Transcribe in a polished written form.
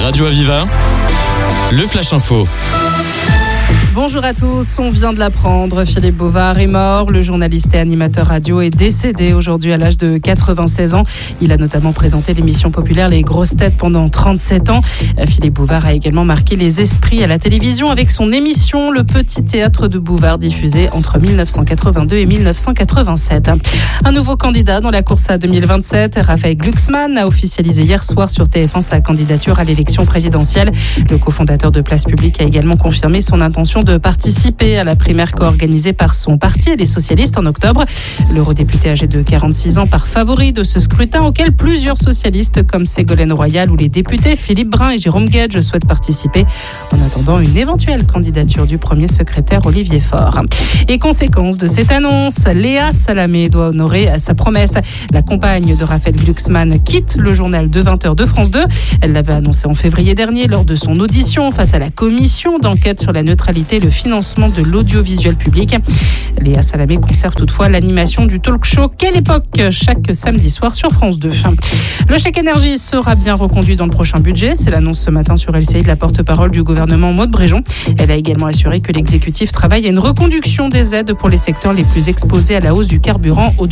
Radio Aviva, le Flash Info. Bonjour à tous, on vient de l'apprendre, Philippe Bouvard est mort. Le journaliste et animateur radio est décédé aujourd'hui à l'âge de 96 ans. Il a notamment présenté l'émission populaire Les Grosses Têtes pendant 37 ans. Philippe Bouvard a également marqué les esprits à la télévision avec son émission Le Petit Théâtre de Bouvard, diffusée entre 1982 et 1987. Un nouveau candidat dans la course à 2027, Raphaël Glucksmann, a officialisé hier soir sur TF1 sa candidature à l'élection présidentielle. Le cofondateur de Place Publique a également confirmé son intention de participer à la primaire co-organisée par son parti et les socialistes en octobre. L'eurodéputé âgé de 46 ans part favori de ce scrutin auquel plusieurs socialistes comme Ségolène Royal ou les députés Philippe Brun et Jérôme Guedj souhaitent participer en attendant une éventuelle candidature du premier secrétaire Olivier Faure. Et conséquence de cette annonce, Léa Salamé doit honorer sa promesse. La compagne de Raphaël Glucksmann quitte le journal de 20h de France 2. Elle l'avait annoncé en février dernier lors de son audition face à la commission d'enquête sur la neutralité et le financement de l'audiovisuel public. Léa Salamé conserve toutefois l'animation du talk show Quelle époque chaque samedi soir sur France 2. Le chèque énergie sera bien reconduit dans le prochain budget. C'est l'annonce ce matin sur LCI de la porte-parole du gouvernement Maud Bréjon. Elle a également assuré que l'exécutif travaille à une reconduction des aides pour les secteurs les plus exposés à la hausse du carburant.